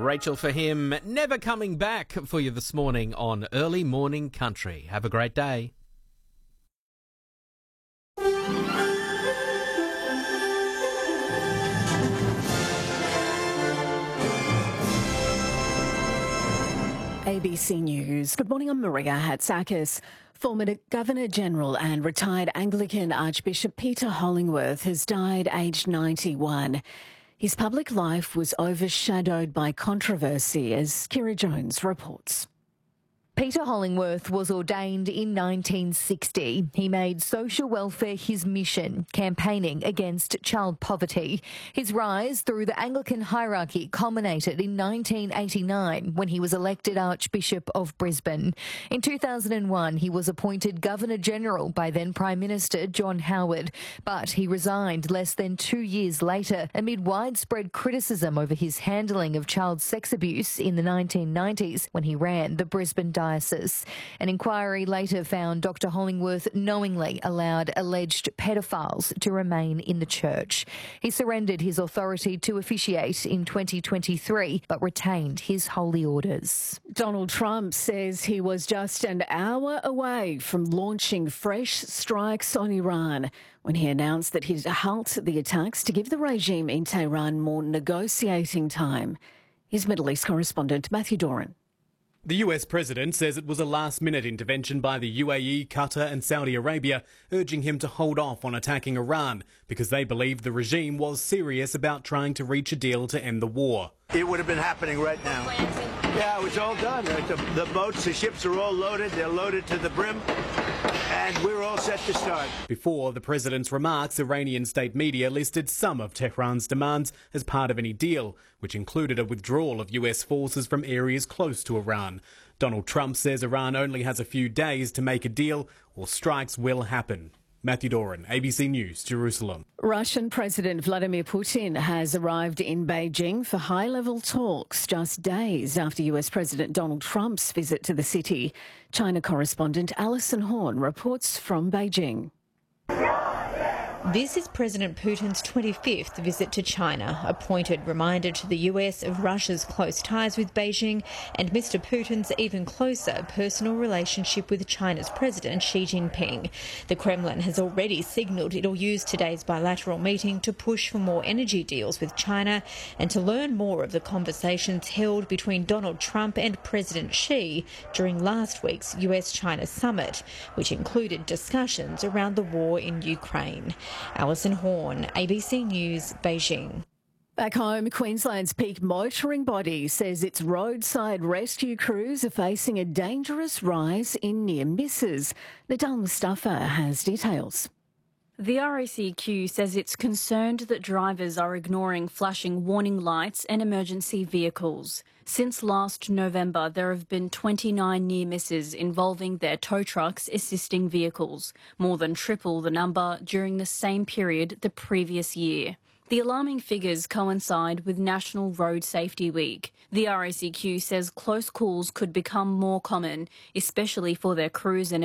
Rachel Fahim, never coming back for you this morning on Early Morning Country. Have a great day. ABC News. Good morning, I'm Maria Hatzakis. Former Governor-General and retired Anglican Archbishop Peter Hollingworth has died aged 91. His public life was overshadowed by controversy, as Kira Jones reports. Peter Hollingworth was ordained in 1960. He made social welfare his mission, campaigning against child poverty. His rise through the Anglican hierarchy culminated in 1989 when he was elected Archbishop of Brisbane. In 2001, he was appointed Governor-General by then Prime Minister John Howard, but he resigned less than 2 years later amid widespread criticism over his handling of child sex abuse in the 1990s when he ran the Brisbane Diocese. An inquiry later found Dr Hollingworth knowingly allowed alleged pedophiles to remain in the church. He surrendered his authority to officiate in 2023 but retained his holy orders. Donald Trump says he was just an hour away from launching fresh strikes on Iran when he announced that he'd halt the attacks to give the regime in Tehran more negotiating time. Here's Middle East correspondent Matthew Doran. The US president says it was a last-minute intervention by the UAE, Qatar and Saudi Arabia, urging him to hold off on attacking Iran because they believed the regime was serious about trying to reach a deal to end the war. It would have been happening right now. Yeah, it was all done. The boats, the ships are all loaded. They're loaded to the brim. And we're all set to start. Before the president's remarks, Iranian state media listed some of Tehran's demands as part of any deal, which included a withdrawal of US forces from areas close to Iran. Donald Trump says Iran only has a few days to make a deal or strikes will happen. Matthew Doran, ABC News, Jerusalem. Russian President Vladimir Putin has arrived in Beijing for high-level talks just days after US President Donald Trump's visit to the city. China correspondent Alison Horn reports from Beijing. This is President Putin's 25th visit to China, a pointed reminder to the US of Russia's close ties with Beijing and Mr. Putin's even closer personal relationship with China's President Xi Jinping. The Kremlin has already signalled it'll use today's bilateral meeting to push for more energy deals with China and to learn more of the conversations held between Donald Trump and President Xi during last week's US-China summit, which included discussions around the war in Ukraine. Alison Horn, ABC News, Beijing. Back home, Queensland's peak motoring body says its roadside rescue crews are facing a dangerous rise in near misses. Nadal Mustafa has details. The RACQ says it's concerned that drivers are ignoring flashing warning lights and emergency vehicles. Since last November, there have been 29 near misses involving their tow trucks assisting vehicles, more than triple the number during the same period the previous year. The alarming figures coincide with National Road Safety Week. The RACQ says close calls could become more common, especially for their crews and